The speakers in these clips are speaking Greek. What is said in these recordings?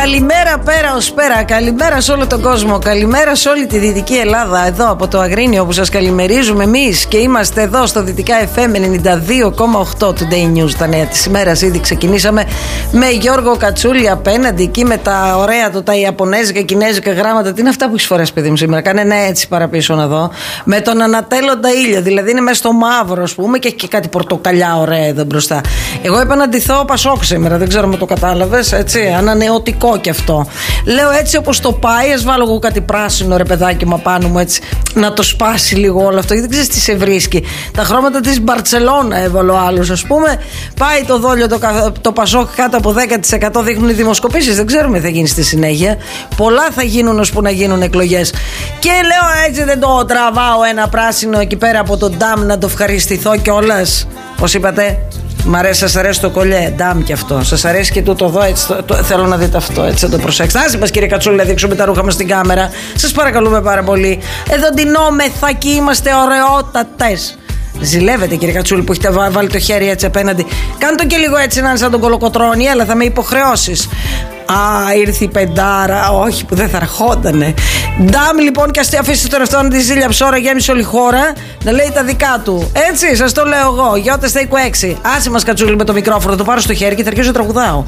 Καλημέρα πέρα ως πέρα. Καλημέρα σε όλο τον κόσμο. Καλημέρα σε όλη τη Δυτική Ελλάδα. Εδώ από το Αγρίνιο που σας καλημερίζουμε εμείς. Και είμαστε εδώ στο Δυτικά FM 92,8. Today News, τα νέα της ημέρας. Ήδη ξεκινήσαμε με Γιώργο Κατσούλη απέναντι. Εκεί με τα ωραία του, τα ιαπωνέζικα, κινέζικα γράμματα. Τι είναι αυτά που έχεις φορέσει, παιδί μου, σήμερα? Κάνε ένα έτσι παραπίσω να δω. Με τον ανατέλλοντα ήλιο. Δηλαδή είναι μέσα στο μαύρο, ας πούμε, και έχει και κάτι πορτοκαλιά ωραία εδώ μπροστά. Εγώ είπα να ντυθώ Πασόκ σήμερα. Δεν ξέρω αν το κατάλαβες. Έτσι, ανανεωτικό κι αυτό. Λέω έτσι όπως το πάει, ας βάλω εγώ κάτι πράσινο, ρε παιδάκι μου, απάνω μου, έτσι να το σπάσει λίγο όλο αυτό, γιατί δεν ξέρεις τι σε βρίσκει. Τα χρώματα της Μπαρτσελώνα έβαλε ο άλλος, ας πούμε. Πάει το δόλιο το Πασόκ κάτω από 10%, δείχνουν οι δημοσκοπήσεις. Δεν ξέρουμε τι θα γίνει στη συνέχεια. Πολλά θα γίνουν ώσπου να γίνουν εκλογές. Και λέω έτσι, δεν το τραβάω ένα πράσινο εκεί πέρα από τον Ντάμ να το ευχαριστηθώ κιόλας. Πώς είπατε? Μ' αρέσει, σας αρέσει το κολλιέ, ντάμ κι αυτό. Σας αρέσει και τούτο εδώ, έτσι, θέλω να δείτε αυτό, έτσι, να το προσέξετε. Άσε μας, κύριε Κατσούλη, να δείξουμε τα ρούχα μας στην κάμερα. Σας παρακαλούμε πάρα πολύ. Εδώ ντυνόμεθα και είμαστε ωραιότατες. Ζηλεύετε, κύριε Κατσούλη, που έχετε βάλει το χέρι έτσι απέναντι. Κάνε το και λίγο έτσι να είναι σαν τον Κολοκοτρώνη, αλλά θα με υποχρεώσεις. Α, ήρθε η πεντάρα. Όχι, που δεν θα αρχότανε. Ντάμ, λοιπόν, και ας αφήσετε τον εαυτό να τη ζήλια ψώρα, γέμισε όλη η χώρα να λέει τα δικά του. Έτσι, σας το λέω εγώ. Γιώτε στα 26. Άσε μας, Κατσούλη, με το μικρόφωνο, το πάρω στο χέρι και θα αρχίσω να τραγουδάω.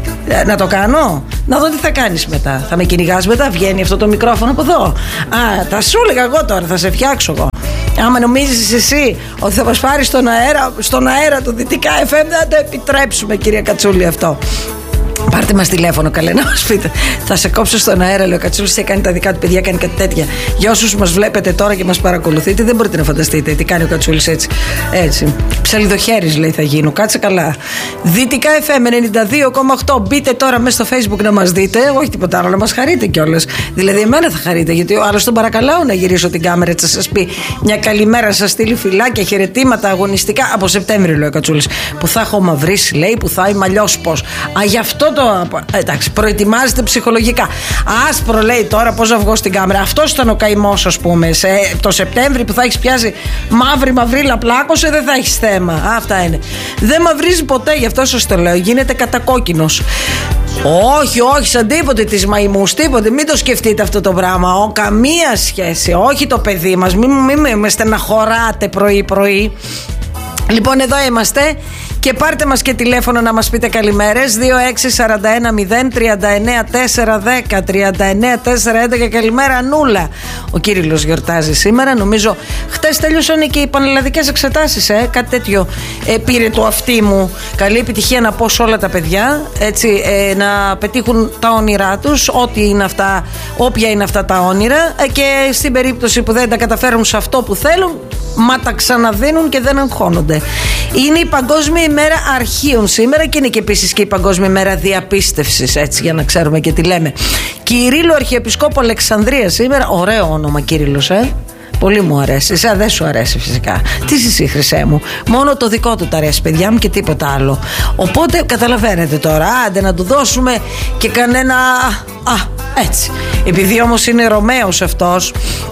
Να το κάνω, να δω τι θα κάνεις μετά. Θα με κυνηγάς μετά, βγαίνει αυτό το μικρόφωνο από εδώ. Α, θα σου έλεγα εγώ τώρα, θα σε φτιάξω εγώ. Άμα νομίζεις εσύ ότι θα μας πάρει στον αέρα του Δυτικά FM, δεν το επιτρέψουμε, κυρία Κατσούλη, αυτό. Πάρτε μας τηλέφωνο, καλέ, να μας πείτε. Θα σε κόψω στον αέρα, λέει ο Κατσούλης. Τι κάνει τα δικά του παιδιά, κάνει κάτι τέτοια. Για όσους μας βλέπετε τώρα και μας παρακολουθείτε, δεν μπορείτε να φανταστείτε τι κάνει ο Κατσούλης έτσι. Έτσι. Ψαλιδοχέρης, λέει, θα γίνω. Κάτσε καλά. Δυτικά FM 92,8. Μπείτε τώρα μέσα στο Facebook να μας δείτε. Όχι τίποτα άλλο, να μας χαρείτε κιόλας. Δηλαδή, εμένα θα χαρείτε, γιατί ο άλλος τον παρακαλάω να γυρίσω την κάμερα έτσι, να σας πει μια καλημέρα, σας στείλει φυλάκια, χαιρετήματα αγωνιστικά. Από Σεπτέμβριο, λέει ο Κατσούλης. Που θα έχω μαυρίσει, λέει, που θα είμαι αλλιώς πώς. Α, γι' αυτό εντάξει, προετοιμάζεται ψυχολογικά. Άσπρο, λέει τώρα, πώς να βγω στην κάμερα. Αυτός ήταν ο καημός, ας πούμε. Το Σεπτέμβρη που θα έχεις πιάσει μαύρη πλάκωσε, δεν θα έχεις θέμα. Αυτά είναι. Δεν μαυρίζει ποτέ, γι' αυτό σας το λέω. Γίνεται κατακόκκινος. Όχι, σαν τίποτε της μαϊμούς, τίποτε. Μην το σκεφτείτε αυτό το πράγμα. Καμία σχέση. Όχι το παιδί μας. Μην με στεναχωράτε πρωί-πρωί. Λοιπόν, εδώ είμαστε. Και πάρτε μας και τηλέφωνο να μας πείτε καλημέρες. 2641-039-410 39-411. Καλημέρα, Νούλα. Ο Κύριλλος γιορτάζει σήμερα. Νομίζω χτες τέλειωσαν και οι πανελλαδικές εξετάσεις, κάτι τέτοιο πήρε το αυτί μου. Καλή επιτυχία να πω σε όλα τα παιδιά, έτσι, να πετύχουν τα όνειρά τους, όποια είναι αυτά τα όνειρα, και στην περίπτωση που δεν τα καταφέρουν σε αυτό που θέλουν, μα τα ξαναδίνουν και δεν αγχώνονται. Είναι η Παγκόσμια ημέρα αρχείων σήμερα και είναι και επίσης και η Παγκόσμια ημέρα διαπίστευσης, έτσι, για να ξέρουμε και τι λέμε. Κυρίλλο Αρχιεπισκόπο Αλεξανδρίας σήμερα. Ωραίο όνομα, Κύριλλος, πολύ μου αρέσει. Εσένα δεν σου αρέσει φυσικά. Τι εσύ, Χρυσέ μου? Μόνο το δικό του τα αρέσει, παιδιά μου, και τίποτα άλλο. Οπότε καταλαβαίνετε τώρα. Άντε να του δώσουμε και κανένα. Έτσι. Επειδή όμως είναι Ρωμαίος αυτός,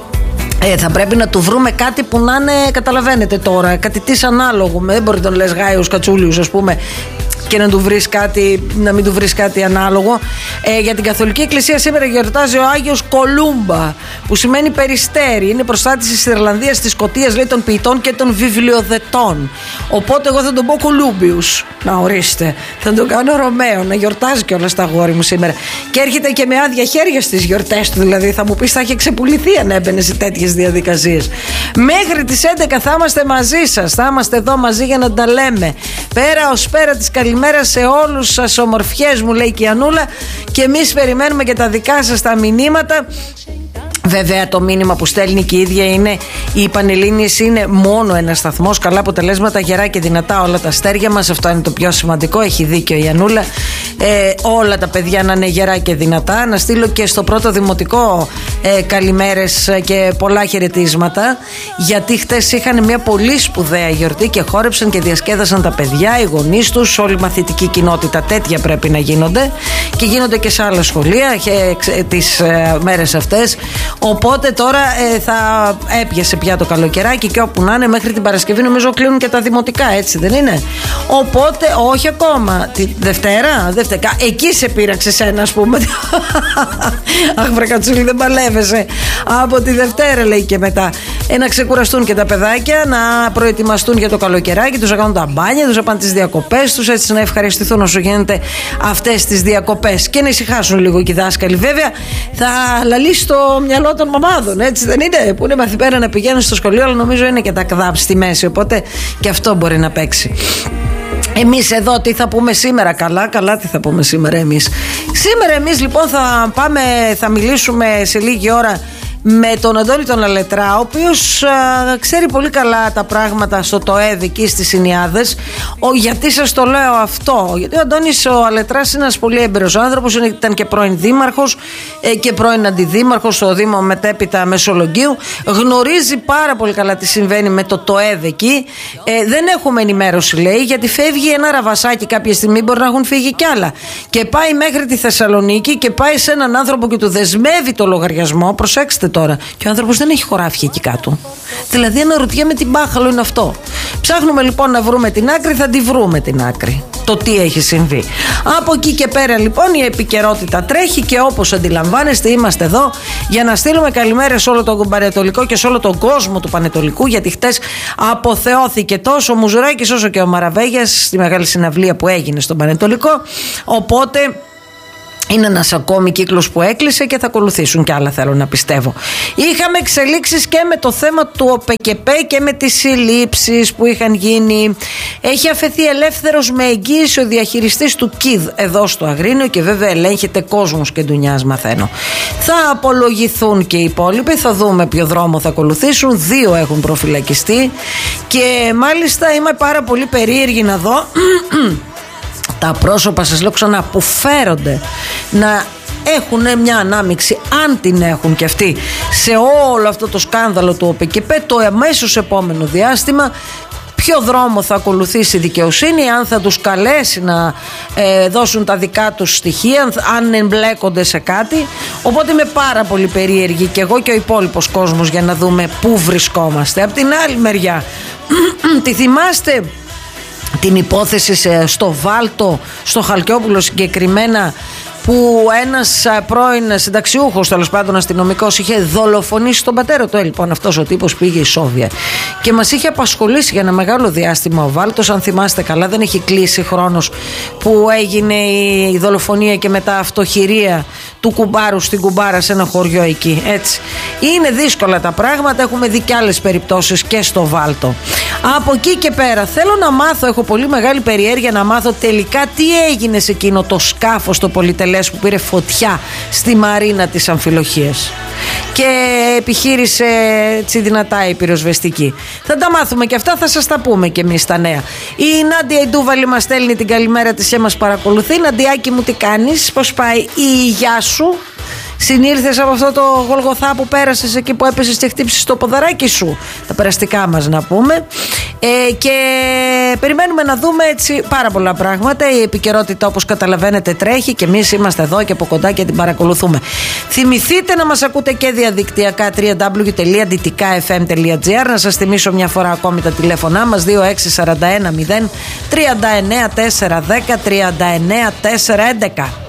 θα πρέπει να του βρούμε κάτι που να είναι, καταλαβαίνετε τώρα, κάτι της ανάλογο. Δεν μπορεί να τον λες Γάιος Κατσούλιους, ας πούμε, και να μην του βρεις κάτι ανάλογο. Για την Καθολική Εκκλησία σήμερα γιορτάζει ο Άγιος Κολούμπα, που σημαίνει περιστέρι. Είναι προστάτης της Ιρλανδίας, της Σκωτίας, λέει, των ποιητών και των βιβλιοδετών. Οπότε εγώ θα τον πω Κολούμπιους. Να ορίστε. Θα τον κάνω Ρωμαίο, να γιορτάζει κιόλας τα αγόρι μου σήμερα. Και έρχεται και με άδεια χέρια στις γιορτές του. Δηλαδή θα μου πεις, θα είχε ξεπουληθεί αν έμπαινε σε τέτοιες διαδικασίες. Μέχρι τις 11 θα είμαστε μαζί σας. Θα είμαστε εδώ μαζί για να τα λέμε. Πέρα ως πέρα της καλημέρα σε όλους σας, ομορφιές μου, λέει και η Ανούλα. Και εμείς περιμένουμε και τα δικά σας τα μηνύματα. Βέβαια το μήνυμα που στέλνει και η ίδια είναι: η Πανελλήνιες είναι μόνο ένας σταθμός, καλά αποτελέσματα, γερά και δυνατά όλα τα αστέρια μας. Αυτό είναι το πιο σημαντικό, έχει δίκιο η Ανούλα. Όλα τα παιδιά να είναι γερά και δυνατά. Να στείλω και στο πρώτο δημοτικό καλημέρες και πολλά χαιρετίσματα, γιατί χτες είχαν μια πολύ σπουδαία γιορτή και χόρεψαν και διασκέδασαν τα παιδιά, οι γονείς τους, όλη η μαθητική κοινότητα. Τέτοια πρέπει να γίνονται. και γίνονται και σε άλλα σχολεία τις μέρες αυτές. Οπότε τώρα θα έπιασε πια το καλοκαιράκι και όπου να είναι μέχρι την Παρασκευή νομίζω κλείνουν και τα δημοτικά, έτσι δεν είναι? Οπότε όχι ακόμα. Τη Δευτέρα, εκεί σε πείραξε σένα, ας πούμε. Αχ, βρακατσούλη, δεν παλεύεσαι. Από τη Δευτέρα λέει και μετά. Να ξεκουραστούν και τα παιδάκια, να προετοιμαστούν για το καλοκαιράκι τους, να κάνουν τα μπάνια τους, να πάνε τις διακοπές τους, έτσι να ευχαριστηθούν όσο γίνεται αυτές τις διακοπές. Και να ησυχάσουν λίγο και οι δάσκαλοι. Βέβαια, θα λαλήσει το μυαλό των μαμάδων, έτσι δεν είναι? Που είναι μαθημένα να πηγαίνουν στο σχολείο, αλλά νομίζω είναι και τα κδάπ στη μέση. Οπότε και αυτό μπορεί να παίξει. Εμείς εδώ τι θα πούμε σήμερα? Καλά τι θα πούμε σήμερα εμείς? Σήμερα εμείς λοιπόν θα μιλήσουμε σε λίγη ώρα με τον Αντώνη τον Αλετρά, ο οποίος ξέρει πολύ καλά τα πράγματα στο ΤΟΕΔ εκεί στις Ινιάδες. Γιατί σας το λέω αυτό? Γιατί ο Αντώνης ο Αλετράς είναι ένας πολύ έμπειρος άνθρωπος, ήταν και πρώην δήμαρχος και πρώην αντιδήμαρχος στο Δήμο μετέπειτα Μεσολογγίου. Γνωρίζει πάρα πολύ καλά τι συμβαίνει με το ΤΟΕΔ εκεί. Δεν έχουμε ενημέρωση, λέει, γιατί φεύγει ένα ραβασάκι κάποια στιγμή, μπορεί να έχουν φύγει κι άλλα. Και πάει μέχρι τη Θεσσαλονίκη και πάει σε έναν άνθρωπο και του δεσμεύει το λογαριασμό. Προσέξτε τώρα. Και ο άνθρωπος δεν έχει χωράφια εκεί κάτω. Δηλαδή αναρωτιέμαι τι μπάχαλο είναι αυτό. Ψάχνουμε λοιπόν να βρούμε την άκρη, θα τη βρούμε την άκρη. Το τι έχει συμβεί. Από εκεί και πέρα λοιπόν η επικαιρότητα τρέχει και όπως αντιλαμβάνεστε είμαστε εδώ για να στείλουμε καλημέρα σε όλο τον Πανετολικό και σε όλο τον κόσμο του Πανετολικού, γιατί χτες αποθεώθηκε τόσο ο Μουζουράκης όσο και ο Μαραβέγιας στη μεγάλη συναυλία που έγινε στον Πανετολικό. Οπότε είναι ένας ακόμη κύκλος που έκλεισε και θα ακολουθήσουν κι άλλα, θέλω να πιστεύω. Είχαμε εξελίξεις και με το θέμα του ΟΠΕΚΕΠΕ και με τις συλλήψεις που είχαν γίνει. Έχει αφαιθεί ελεύθερος με εγγύηση ο διαχειριστής του ΚΙΔ εδώ στο Αγρίνιο και βέβαια ελέγχεται κόσμος και ντουνιάς, μαθαίνω. Θα απολογηθούν και οι υπόλοιποι, θα δούμε ποιο δρόμο θα ακολουθήσουν. 2 έχουν προφυλακιστεί και μάλιστα είμαι πάρα πολύ περίεργη να δω τα πρόσωπα, σας λέω ξανά, που φέρονται να έχουν μια ανάμειξη, αν την έχουν και αυτοί, σε όλο αυτό το σκάνδαλο του ΟΠΕΚΕΠΕ το αμέσως επόμενο διάστημα. Ποιο δρόμο θα ακολουθήσει η δικαιοσύνη, αν θα τους καλέσει να δώσουν τα δικά τους στοιχεία, αν εμπλέκονται σε κάτι. Οπότε είμαι πάρα πολύ περίεργη και εγώ και ο υπόλοιπος κόσμος για να δούμε πού βρισκόμαστε. Απ' την άλλη μεριά, τη θυμάστε την υπόθεση στο Βάλτο, στο Χαλκιόπουλο συγκεκριμένα, που ένας πρώην συνταξιούχος, τέλος πάντων αστυνομικός, είχε δολοφονήσει τον πατέρα του. Λοιπόν, αυτός ο τύπος πήγε η Σόβια και μας είχε απασχολήσει για ένα μεγάλο διάστημα ο Βάλτος. Αν θυμάστε καλά, δεν έχει κλείσει χρόνος που έγινε η δολοφονία και μετά αυτοχειρία του κουμπάρου στην κουμπάρα σε ένα χωριό εκεί. Έτσι. Είναι δύσκολα τα πράγματα. Έχουμε δει κι άλλες περιπτώσεις και στο Βάλτο. Από εκεί και πέρα θέλω να μάθω, έχω πολύ μεγάλη περιέργεια να μάθω τελικά τι έγινε σε εκείνο το σκάφος το πολυτελές που πήρε φωτιά στη μαρίνα της Αμφιλοχίας και επιχείρησε έτσι δυνατά η πυροσβεστική. Θα τα μάθουμε και αυτά, θα σας τα πούμε και εμείς τα νέα. Η Νάντια Ιντούβαλη μας στέλνει την καλημέρα της και μας παρακολουθεί. Ναντιάκη μου, τι κάνεις, πώς πάει η υγειά σου? Συνήλθες από αυτό το Γολγοθά που πέρασες εκεί που έπεσες και χτύπησες το ποδαράκι σου? Τα περαστικά μας να πούμε. Και περιμένουμε να δούμε έτσι πάρα πολλά πράγματα. Η επικαιρότητα, όπως καταλαβαίνετε, τρέχει και εμείς είμαστε εδώ και από κοντά και την παρακολουθούμε. Θυμηθείτε να μας ακούτε και διαδικτυακά www.dtkfm.gr. Να σας θυμίσω μια φορά ακόμη τα τηλέφωνά μας: 2641 0 39 410 39 411.